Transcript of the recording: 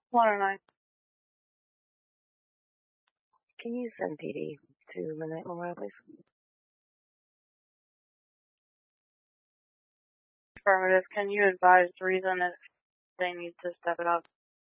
109. Can you send PD to Midnight Memorial, please? Affirmative. Can you advise the reason if they need to step it up?